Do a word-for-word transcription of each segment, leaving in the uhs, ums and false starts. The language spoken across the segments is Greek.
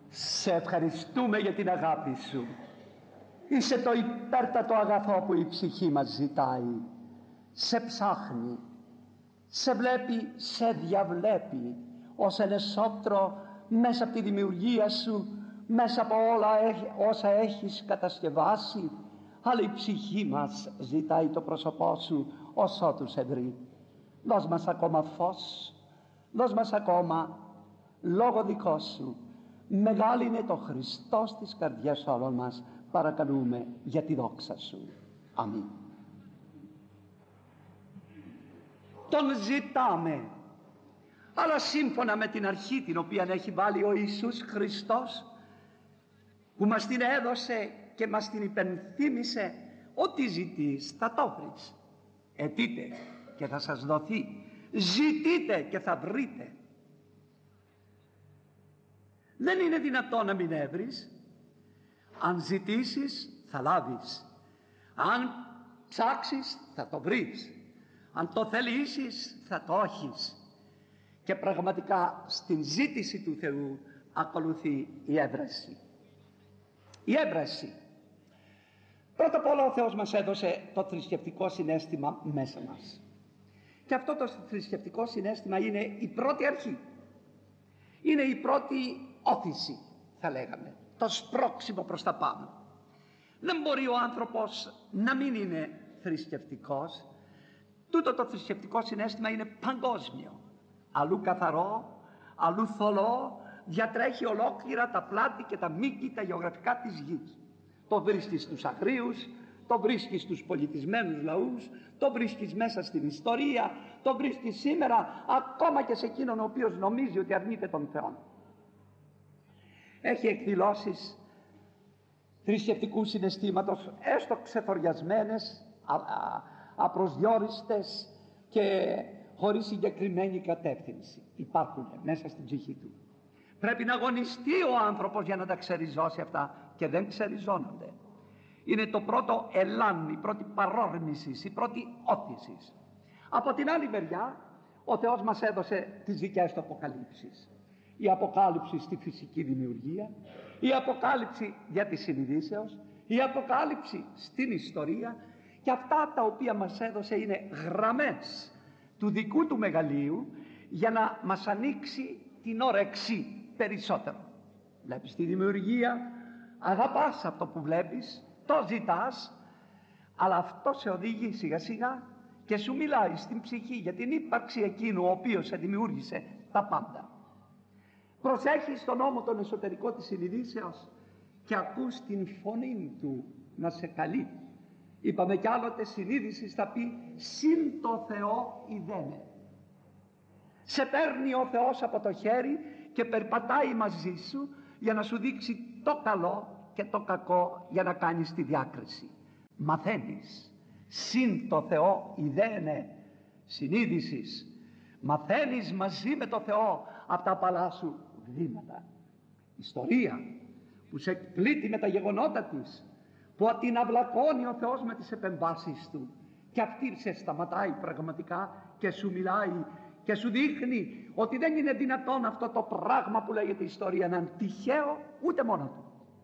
Σε ευχαριστούμε για την αγάπη σου. Είσαι το υπέρτατο αγαθό που η ψυχή μας ζητάει. Σε ψάχνει, σε βλέπει, σε διαβλέπει ως ενεσόπτρο μέσα από τη δημιουργία σου, μέσα από όλα όσα έχεις κατασκευάσει, αλλά η ψυχή μας ζητάει το πρόσωπό σου ως ότου σε βρει. Δώσ' μας ακόμα φως, δώσ' μας ακόμα λόγο δικό σου. Μεγάλη είναι το Χριστός της καρδιάς όλων μας. Παρακαλούμε για τη δόξα σου. Αμήν. Τον ζητάμε, αλλά σύμφωνα με την αρχή την οποία έχει βάλει ο Ιησούς Χριστός, που μας την έδωσε και μας την υπενθύμησε, ό,τι ζητείς θα το βρεις. Αιτείτε και θα σας δοθεί, ζητείτε και θα βρείτε. Δεν είναι δυνατόν να μην έβρεις. Αν ζητήσεις θα λάβεις, αν ψάξεις θα το βρεις, αν το θελήσεις θα το έχεις. Και πραγματικά στην ζήτηση του Θεού ακολουθεί η έβραση. Η έβραση. Πρώτα απ' όλα ο Θεός μας έδωσε το θρησκευτικό συναίσθημα μέσα μας. Και αυτό το θρησκευτικό συναίσθημα είναι η πρώτη αρχή. Είναι η πρώτη όθηση, θα λέγαμε. Το σπρώξιμο προς τα πάνω. Δεν μπορεί ο άνθρωπος να μην είναι θρησκευτικός. Τούτο το θρησκευτικό συναίσθημα είναι παγκόσμιο. Αλλού καθαρό, αλλού θολό, διατρέχει ολόκληρα τα πλάτη και τα μήκη τα γεωγραφικά της γης. Το βρίσκεις στους αγρίους, το βρίσκεις στους πολιτισμένους λαούς, το βρίσκεις μέσα στην ιστορία, το βρίσκεις σήμερα ακόμα και σε εκείνον ο οποίος νομίζει ότι αρνείται τον Θεό. Έχει εκδηλώσεις θρησκευτικού συναισθήματος, έστω ξεθοριασμένες, α, α, απροσδιόριστες και χωρίς συγκεκριμένη κατεύθυνση. Υπάρχουν μέσα στην ψυχή του. Πρέπει να αγωνιστεί ο άνθρωπος για να τα ξεριζώσει αυτά και δεν ξεριζώνονται. Είναι το πρώτο ελάν, η πρώτη παρόρμηση, η πρώτη όθηση. Από την άλλη μεριά ο Θεός μας έδωσε τις δικές του αποκαλύψεις. Η αποκάλυψη στη φυσική δημιουργία, η αποκάλυψη για τη συνειδήσεως, η αποκάλυψη στην ιστορία, και αυτά τα οποία μας έδωσε είναι γραμμές του δικού του μεγαλείου για να μας ανοίξει την όρεξη περισσότερο. Βλέπεις τη δημιουργία, αγαπάς αυτό που βλέπεις, το ζητάς, αλλά αυτό σε οδηγεί σιγά σιγά και σου μιλάει στην ψυχή για την ύπαρξη εκείνου ο οποίος σε δημιούργησε τα πάντα. Προσέχεις τον νόμο τον εσωτερικό της συνειδήσεως και ακούς την φωνή του να σε καλεί. Είπαμε κι άλλοτε, συνείδηση θα πει συν το Θεό ιδένε. Σε παίρνει ο Θεός από το χέρι και περπατάει μαζί σου για να σου δείξει το καλό και το κακό, για να κάνεις τη διάκριση. Μαθαίνεις συν το Θεό ιδένε συνείδησης. Μαθαίνεις μαζί με το Θεό από τα απαλά σου βήματα. Ιστορία που σε πλήττει με τα γεγονότα της, που την αυλακώνει ο Θεός με τις επεμβάσεις του, και αυτή σε σταματάει πραγματικά και σου μιλάει και σου δείχνει ότι δεν είναι δυνατόν αυτό το πράγμα που λέγεται ιστορία να είναι τυχαίο ούτε μόνο του.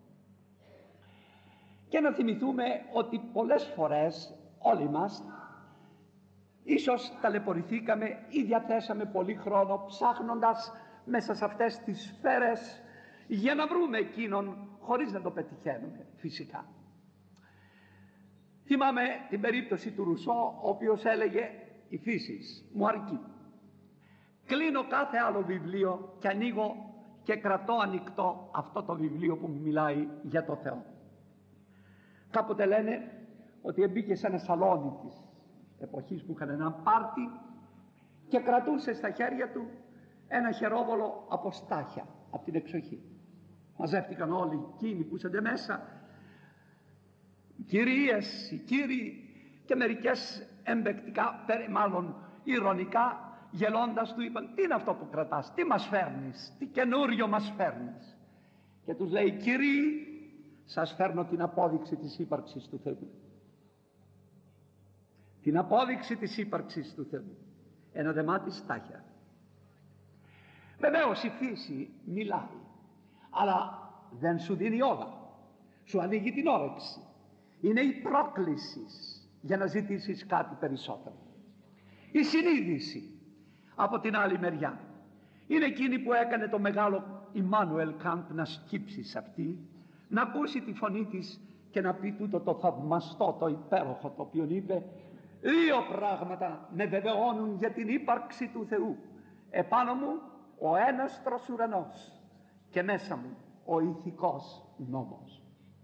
Και να θυμηθούμε ότι πολλές φορές όλοι μας ίσως ταλαιπωρηθήκαμε ή διαθέσαμε πολύ χρόνο ψάχνοντας μέσα σε αυτές τις σφαίρες για να βρούμε εκείνον, χωρίς να το πετυχαίνουμε φυσικά. Θυμάμαι την περίπτωση του Ρουσό, ο οποίος έλεγε η φύση μου αρκεί. Κλείνω κάθε άλλο βιβλίο και ανοίγω και κρατώ ανοιχτό αυτό το βιβλίο που μου μιλάει για το Θεό. Κάποτε λένε ότι εμπήκε σε ένα σαλόνι της εποχής που είχαν ένα πάρτι και κρατούσε στα χέρια του ένα χερόβολο από στάχια, από την εξοχή. Μαζεύτηκαν όλοι εκείνοι που είσανται μέσα, οι κυρίες, οι κύριοι, και μερικές εμπεκτικά, μάλλον ηρωνικά, γελώντας του είπαν, τι είναι αυτό που κρατάς, τι μας φέρνεις, τι καινούριο μας φέρνεις. Και τους λέει, κύριοι, σας φέρνω την απόδειξη της ύπαρξης του Θεού. Την απόδειξη της ύπαρξης του Θεού. Ένα δεμάτι στάχια. Βεβαίως η φύση μιλάει, Αλλά δεν σου δίνει όλα. Σου ανοίγει την όρεξη. Είναι η πρόκληση για να ζητήσεις κάτι περισσότερο. Η συνείδηση από την άλλη μεριά είναι εκείνη που έκανε το μεγάλο Ιμάνουελ Καντ να σκύψει σε αυτή, να ακούσει τη φωνή της και να πει τούτο το θαυμαστό, το υπέροχο, το οποίο είπε: δύο πράγματα με βεβαιώνουν για την ύπαρξη του Θεού. Επάνω μου ο έναστρος ουρανός και μέσα μου ο ηθικός νόμος.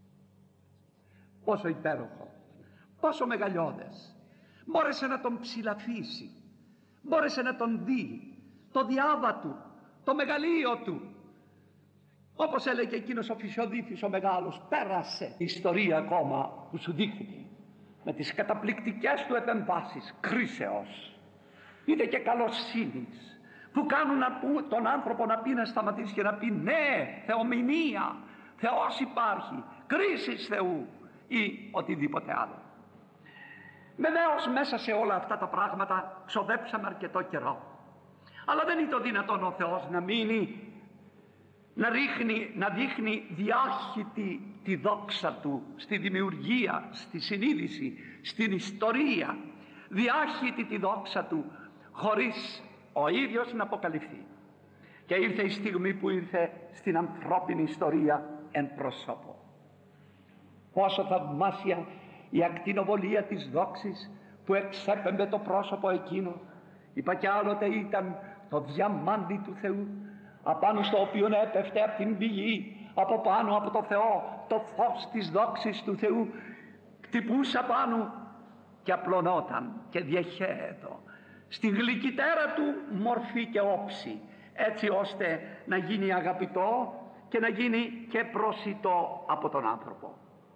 Πόσο υπέροχο, πόσο μεγαλειώδες. Μπόρεσε να τον ψηλαφίσει, μπόρεσε να τον δει, το διάβα του, το μεγαλείο του. Όπως έλεγε εκείνος ο Φυσιοδίφης ο μεγάλος, πέρασε η ιστορία ακόμα που σου δείχνει με τις καταπληκτικές του επεμβάσεις κρίσεως, είτε και καλοσύνης, που κάνουν να που, τον άνθρωπο να πει, να σταματήσει και να πει ναι, θεομηνία, Θεός υπάρχει, κρίσεις Θεού ή οτιδήποτε άλλο. Βεβαίως μέσα σε όλα αυτά τα πράγματα ξοδέψαμε αρκετό καιρό, αλλά δεν είναι το δυνατόν ο Θεός να μείνει να, ρίχνει, να δείχνει διάχυτη τη δόξα του στη δημιουργία, στη συνείδηση, στην ιστορία, διάχυτη τη δόξα του χωρίς ο ίδιος να αποκαλυφθεί. Και ήρθε η στιγμή που ήρθε στην ανθρώπινη ιστορία εν προσώπω. Πόσο θαυμάσια η ακτινοβολία της δόξης που εξέπεμπε το πρόσωπο εκείνο. Είπα κι άλλοτε ήταν το διαμάντι του Θεού, απάνω στο οποίο έπεφτε από την πηγή, από πάνω από το Θεό, το φως της δόξης του Θεού χτυπούσα πάνω και απλωνόταν και διεχέετο στη γλυκυτέρα του μορφή και όψη, έτσι ώστε να γίνει αγαπητό και να γίνει και προσιτό από τον άνθρωπο.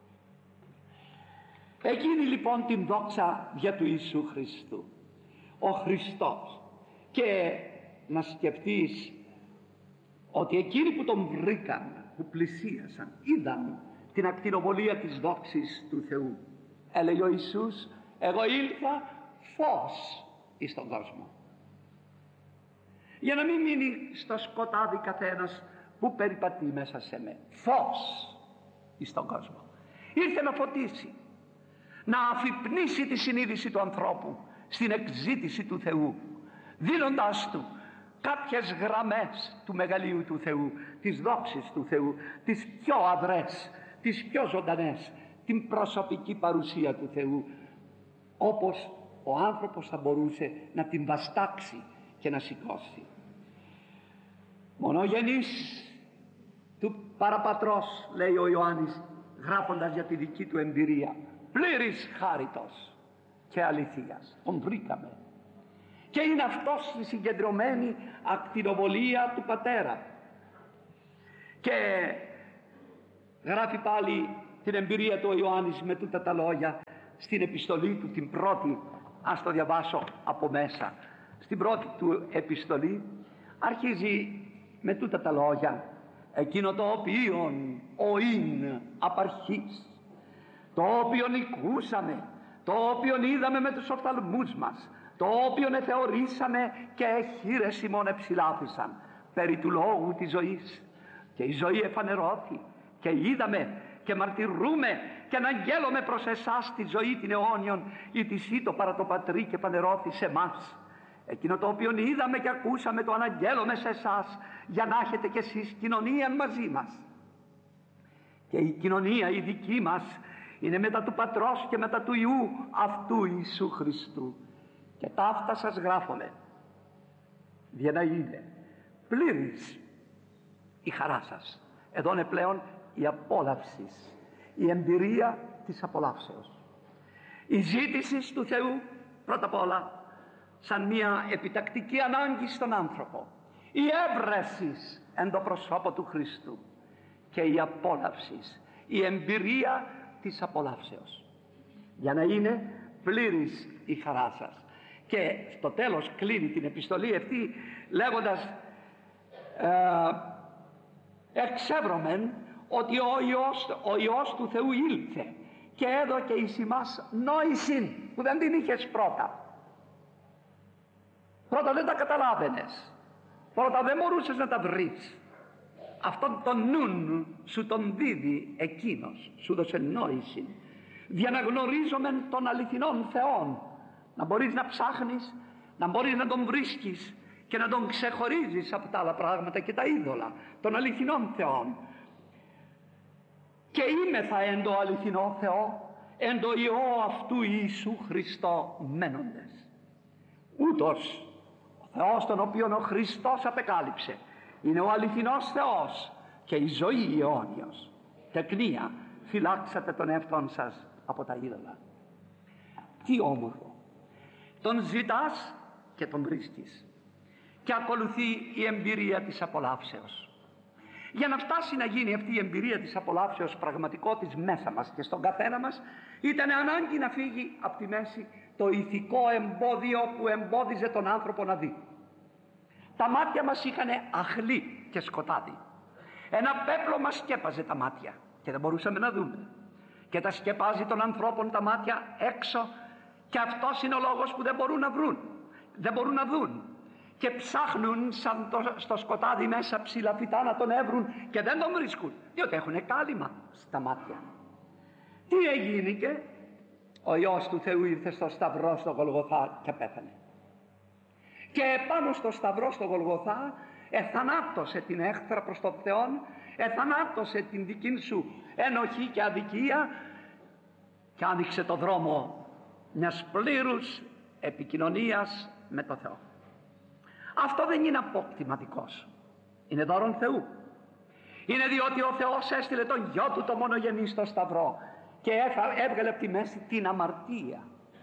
Εκείνη λοιπόν την δόξα για του Ιησού Χριστού, ο Χριστός. Και να σκεφτείς ότι εκείνοι που τον βρήκαν, που πλησίασαν, είδαν την ακτινοβολία της δόξης του Θεού. Έλεγε ο Ιησούς: εγώ ήλθα φως εις τον κόσμο. Για να μην μείνει στο σκοτάδι καθένας που περιπατεί μέσα σε με. Φως εις τον κόσμο. Ήρθε να φωτίσει, να αφυπνίσει τη συνείδηση του ανθρώπου στην εκζήτηση του Θεού, δίνοντάς του κάποιες γραμμές του μεγαλείου του Θεού, της δόξης του Θεού, τις πιο αδρές, τις πιο ζωντανές, την προσωπική παρουσία του Θεού, όπως ο άνθρωπος θα μπορούσε να την βαστάξει και να σηκώσει. Μονογενής του παραπατρός, λέει ο Ιωάννης γράφοντας για τη δική του εμπειρία, πλήρης χάριτος και αληθείας. Τον βρήκαμε και είναι αυτός η συγκεντρωμένη ακτινοβολία του Πατέρα. Και γράφει πάλι την εμπειρία του ο Ιωάννης με τούτα τα λόγια στην επιστολή του την πρώτη. Ας το διαβάσω από μέσα. Στην πρώτη του επιστολή αρχίζει με τούτα τα λόγια: εκείνο το οποίον ο ειν απαρχής, το όποιον οικούσαμε, το όποιον είδαμε με τους οφθαλμούς μας, το όποιον εθεωρήσαμε και εχείρες ημών εψηλάφισαν, περί του λόγου της ζωής. Και η ζωή εφανερώθη και είδαμε και μαρτυρούμε και αναγγέλλομαι προς εσάς τη ζωή την αιώνιον, η της ήτο παρά το Πατρί και φανερώθη σε εμάς. Εκείνο το οποίο είδαμε και ακούσαμε το αναγγέλλομαι σε εσάς, για να έχετε κι εσείς κοινωνία μαζί μας. Και η κοινωνία η δική μας είναι μετά του Πατρός και μετά του Υιού αυτού Ιησού Χριστού. Και ταύτα σας γράφομαι, για να είναι πλήρης η χαρά σας. Εδώ είναι πλέον η απόλαυση, η εμπειρία της απολαύσεως. Η ζήτηση του Θεού πρώτα απ' όλα σαν μια επιτακτική ανάγκη στον άνθρωπο. Η έβρεση εν το προσώπο του Χριστού και η απόλαυση, η εμπειρία της απολαύσεως. Για να είναι πλήρης η χαρά σας. Και στο τέλος κλείνει την επιστολή αυτή λέγοντας ε, εξεύρωμεν ότι ο Υιός, ο Υιός του Θεού ήλθε και έδωκε εις ημάς νόησιν που δεν την είχες πρώτα. Πρώτα δεν τα καταλάβαινες, πρώτα δεν μπορούσες να τα βρεις, αυτόν τον νουν σου τον δίδει εκείνος, σου δώσε νόηση, για να γνωρίζομεν των αληθινών Θεών, να μπορείς να ψάχνεις, να μπορείς να τον βρίσκεις και να τον ξεχωρίζεις από τα άλλα πράγματα και τα είδωλα των αληθινών Θεών. Και είμεθα εν το αληθινό Θεό, εν το Υιό αυτού Ιησού Χριστό μένοντες. Ούτως ο Θεός τον οποίον ο Χριστός απεκάλυψε είναι ο αληθινός Θεός και η ζωή αιώνιος. Τεκνία, φυλάξατε τον εαυτόν σας από τα είδωλα. Τι όμορφο! Τον ζητάς και τον βρίσκεις και ακολουθεί η εμπειρία της απολαύσεως. Για να φτάσει να γίνει αυτή η εμπειρία της απολαύσεως πραγματικότης μέσα μας και στον καθένα μας, ήταν ανάγκη να φύγει από τη μέση το ηθικό εμπόδιο που εμπόδιζε τον άνθρωπο να δει. Τα μάτια μας είχαν αχλή και σκοτάδι. Ένα πέπλο μας σκέπαζε τα μάτια και δεν μπορούσαμε να δούμε. Και τα σκεπάζει των ανθρώπων τα μάτια έξω, και αυτός είναι ο λόγος που δεν μπορούν να βρουν, δεν μπορούν να δουν. Και ψάχνουν σαν το, στο σκοτάδι μέσα ψηλαφιτά να τον έβρουν και δεν τον βρίσκουν, διότι έχουν κάλυμα στα μάτια. Τι έγινε? Ο Υιός του Θεού ήρθε στο σταυρό στο Γολγοθά και πέθανε. Και επάνω στο σταυρό στο Γολγοθά εθανάτωσε την έχθρα προς τον Θεό, εθανάτωσε την δική σου ενοχή και αδικία και άνοιξε το δρόμο μιας πλήρους επικοινωνίας με το Θεό. Αυτό δεν είναι απόκτημα δικό σου, είναι δώρον Θεού. Είναι διότι ο Θεός έστειλε τον Γιο του το μονογενή στο σταυρό και έβγαλε από τη μέση την αμαρτία.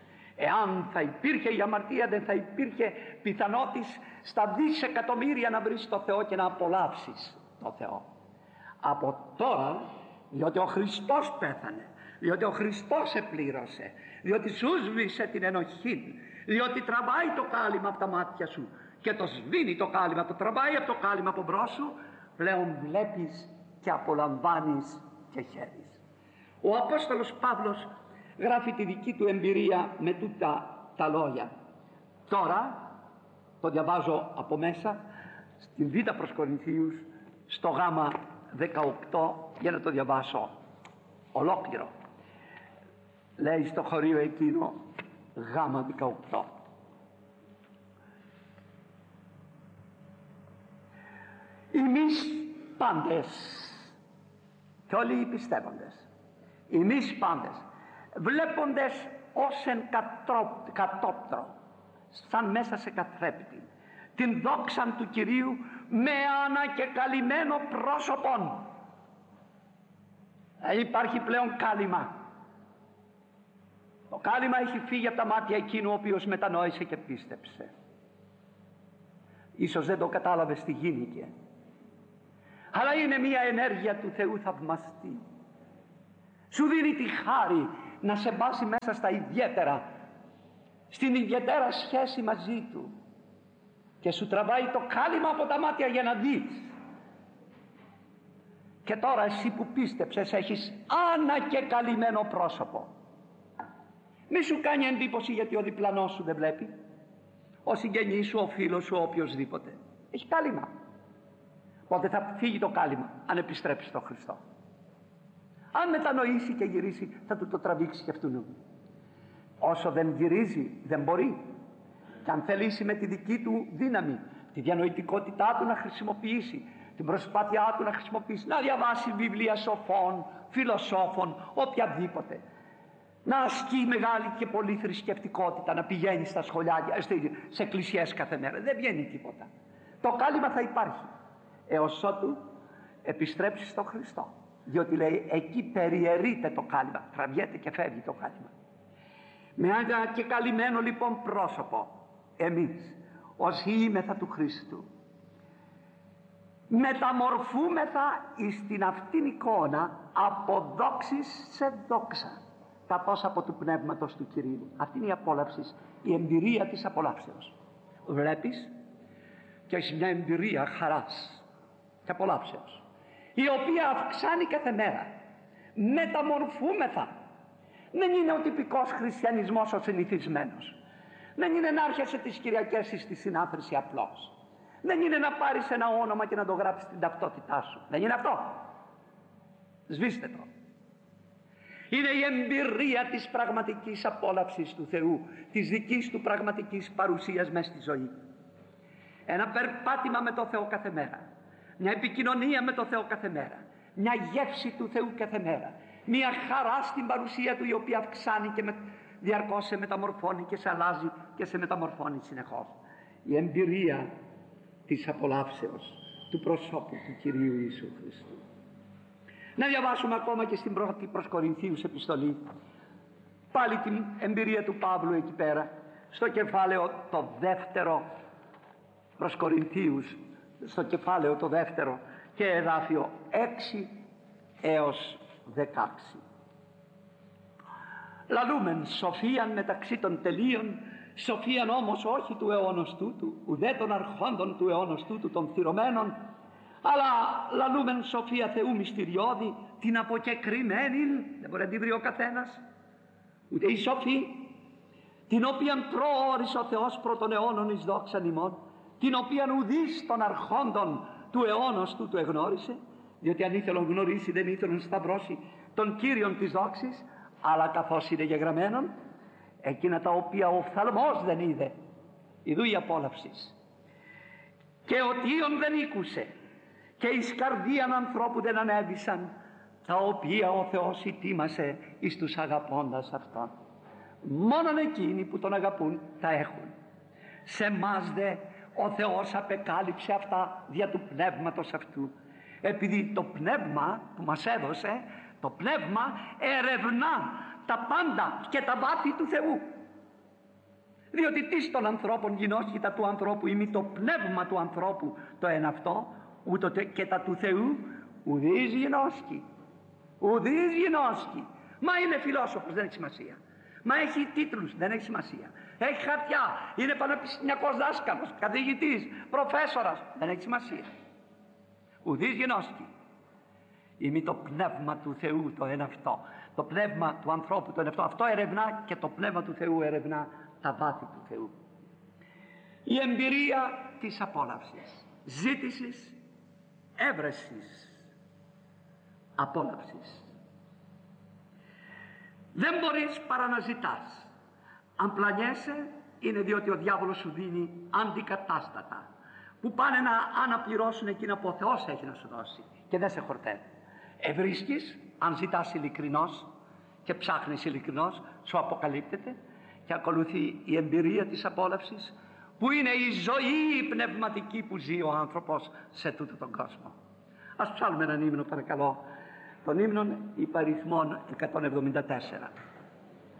Εάν θα υπήρχε η αμαρτία, δεν θα υπήρχε πιθανότης στα δισεκατομμύρια να βρεις το Θεό και να απολαύσεις το Θεό. Από τώρα, διότι ο Χριστός πέθανε, διότι ο Χριστός επλήρωσε, διότι σου σβήσε την ενοχή, διότι τραβάει το κάλυμα από τα μάτια σου και το σβήνει το κάλυμα, το τραβάει από το κάλυμα από μπρος σου, πλέον βλέπεις και απολαμβάνεις και χαίρεις. Ο Απόστολος Παύλος γράφει τη δική του εμπειρία με τούτα τα λόγια. Τώρα το διαβάζω από μέσα στην Β' προς Κορινθίους στο Γ δεκαοκτώ για να το διαβάσω ολόκληρο. Λέει στο χωρίο εκείνο Γ δεκαοκτώ. Εμείς πάντες και όλοι οι πιστεύοντες, εμείς πάντες βλέποντες ως εν κατόπτρο, σαν μέσα σε καθρέπτη, την δόξαν του Κυρίου με ανακεκαλυμμένο πρόσωπον. Δεν υπάρχει πλέον κάλυμα. Το κάλυμα έχει φύγει από τα μάτια εκείνου ο οποίος μετανόησε και πίστεψε. Ίσως δεν το κατάλαβες τι γίνηκε, αλλά είναι μια ενέργεια του Θεού θαυμαστή. Σου δίνει τη χάρη να σε βάσει μέσα στα ιδιαίτερα, στην ιδιαίτερα σχέση μαζί Του, και σου τραβάει το κάλυμα από τα μάτια για να δεις. Και τώρα εσύ που πίστεψες έχεις ανακεκαλυμμένο πρόσωπο. Μη σου κάνει εντύπωση γιατί ο διπλανός σου δεν βλέπει, ο συγγενής σου, ο φίλος σου, ο οποιοσδήποτε. Έχει κάλυμα. Πότε θα φύγει το κάλυμα? Αν επιστρέψει στον Χριστό. Αν μετανοήσει και γυρίσει, θα του το τραβήξει και αυτού. Όσο δεν γυρίζει δεν μπορεί. Και αν θελήσει με τη δική του δύναμη, τη διανοητικότητά του να χρησιμοποιήσει, την προσπάθειά του να χρησιμοποιήσει, να διαβάσει βιβλία σοφών, φιλοσόφων, οποιαδήποτε, να ασκεί μεγάλη και πολύ θρησκευτικότητα, να πηγαίνει στα σχολιά, σε εκκλησιές κάθε μέρα, δεν βγαίνει τίποτα. Το κάλυμα θα υπάρχει έως ότου επιστρέψει στον Χριστό, διότι λέει εκεί περιαιρείται το κάλυμα, τραβιέται και φεύγει το κάλυμα. Με ένα και καλυμμένο λοιπόν πρόσωπο, εμείς όσοι είμεθα του Χριστού μεταμορφούμεθα εις την αυτήν εικόνα από δόξης σε δόξα, καθώς από του Πνεύματος του Κυρίου. Αυτή είναι η απόλαυση, η εμπειρία της απολαύσεως. Βλέπεις, και έχει μια εμπειρία χαράς και απολαύσεως, η οποία αυξάνει κάθε μέρα. Μεταμορφούμεθα. Δεν είναι ο τυπικός χριστιανισμός ο συνηθισμένος. Δεν είναι να έρχεσαι τις Κυριακές στη συνάθρηση απλώς. Δεν είναι να πάρεις ένα όνομα και να το γράψεις στην ταυτότητά σου. Δεν είναι αυτό. Σβήστε το. Είναι η εμπειρία της πραγματικής απόλαυσης του Θεού, της δικής του πραγματικής παρουσίας μέσα στη ζωή. Ένα περπάτημα με το Θεό κάθε μέρα, μια επικοινωνία με το Θεό κάθε μέρα, μια γεύση του Θεού κάθε μέρα, μια χαρά στην παρουσία του, η οποία αυξάνει και με, διαρκώς σε μεταμορφώνει και σε αλλάζει και σε μεταμορφώνει συνεχώς. Η εμπειρία της απολαύσεως του προσώπου του Κυρίου Ιησού Χριστού. Να διαβάσουμε ακόμα και στην πρώτη προς Κορινθίους επιστολή πάλι την εμπειρία του Παύλου εκεί πέρα, στο κεφάλαιο το δεύτερο προς Κορινθίους, στο κεφάλαιο το δεύτερο και εδάφιο έξι έως δεκάξι. Λαλούμεν σοφίαν μεταξύ των τελείων, σοφίαν όμως όχι του αιώνος τούτου, ουδέ των αρχόντων του αιώνος τούτου των θυρωμένων, αλλά λαλούμεν σοφία Θεού μυστηριώδη, την αποκεκριμένη, δεν μπορεί να την βρει ο καθένας, ούτε η σοφή, την οποίαν προόρισε ο Θεός πρώτων αιώνων εις δόξαν ημών, την οποίαν ουδείς των αρχόντων του αιώνος τούτου εγνώρισε, διότι αν ήθελον γνωρίσει δεν ήθελον σταυρώσει τον Κύριον της δόξης, αλλά καθώς είναι γεγραμμένον, εκείνα τα οποία ο οφθαλμός δεν είδε, ιδού η απόλαυσης, και οτίον δεν ήκουσε, και εις καρδίαν ανθρώπου δεν ανέβησαν, τα οποία ο Θεός ετοίμασε εις τους αγαπώντας Αυτόν. Μόνον εκείνοι που τον αγαπούν τα έχουν. Σε εμάς δε ο Θεός απεκάλυψε αυτά δια του πνεύματος αυτού, επειδή το πνεύμα που μας έδωσε, το πνεύμα ερευνά τα πάντα και τα βάθη του Θεού. Διότι τι των ανθρώπων γινώσκει τα του ανθρώπου, ή μη το πνεύμα του ανθρώπου το εν αυτό, ούτω και τα του Θεού ουδείς γινώσκει. Ουδείς γινώσκει. Μα είναι φιλόσοφος, δεν έχει σημασία. Μα έχει τίτλους, δεν έχει σημασία. Έχει χαρτιά, είναι πανεπιστημιακός δάσκαλος, καθηγητής, προφέσορας, δεν έχει σημασία. Ουδείς γινώσκει. Είμαι το πνεύμα του Θεού το εν αυτό. Το πνεύμα του ανθρώπου το εν αυτό. Αυτό ερευνά και το πνεύμα του Θεού ερευνά τα βάθη του Θεού. Η εμπειρία της απόλαυσης, ζήτησης, έβρεσης, απόλαυσης. Δεν μπορείς παρά να ζητάς. Αν πλανιέσαι είναι διότι ο διάβολος σου δίνει αντικατάστατα που πάνε να αναπληρώσουν εκείνα που ο Θεός έχει να σου δώσει και δεν σε χορταίνει. Ευρίσκεις, αν ζητάς ειλικρινώς και ψάχνεις ειλικρινώς, σου αποκαλύπτεται και ακολουθεί η εμπειρία της απόλαυσης, που είναι η ζωή πνευματική που ζει ο άνθρωπος σε τούτο τον κόσμο. Ας ψάλουμε έναν ύμνο παρακαλώ, τον ύμνον υπαριθμών εκατόν εβδομήντα τέσσερα.